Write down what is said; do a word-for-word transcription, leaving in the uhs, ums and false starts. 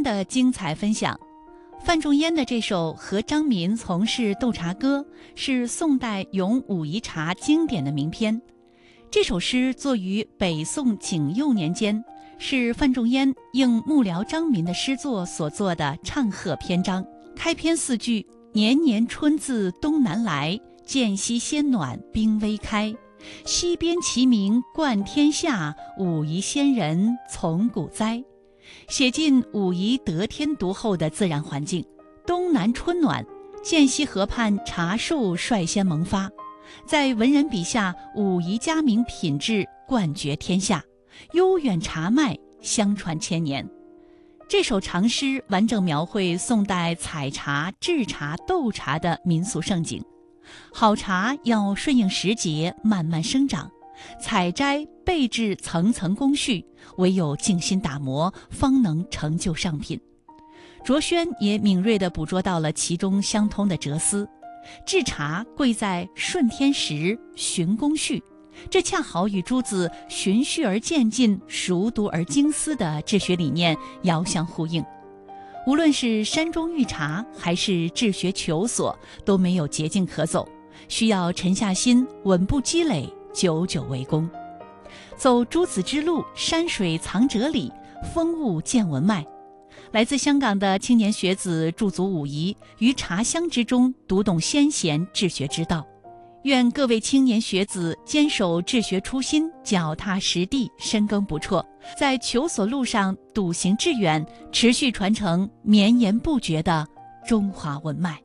的精彩分享。范仲淹的这首《和张民从事斗茶歌》是宋代咏武夷茶经典的名篇。这首诗作于北宋景佑年间，是范仲淹应幕僚张民的诗作所作的唱和篇章。开篇四句：年年春自东南来，渐夕先暖冰微开。西边齐鸣冠天下，武夷仙人从古栽。写尽武夷得天独厚的自然环境。东南春暖，涧西河畔茶树率先萌发，在文人笔下，武夷佳茗品质冠绝天下，悠远茶脉相传千年。这首长诗完整描绘宋代采茶、制茶、斗茶的民俗盛景。好茶要顺应时节，慢慢生长，采摘备制层层工序，唯有静心打磨，方能成就上品。卓轩也敏锐地捕捉到了其中相通的哲思。制茶贵在顺天时，循工序，这恰好与诸子循序而渐进、熟读而精思的治学理念遥相呼应。无论是山中遇茶，还是治学求索，都没有捷径可走，需要沉下心，稳步积累，久久为功。走诸子之路，山水藏哲理，风物见文脉。来自香港的青年学子驻足武夷，于茶香之中读懂先贤治学之道。愿各位青年学子坚守治学初心，脚踏实地，深耕不辍，在求索路上笃行致远，持续传承绵延不绝的中华文脉。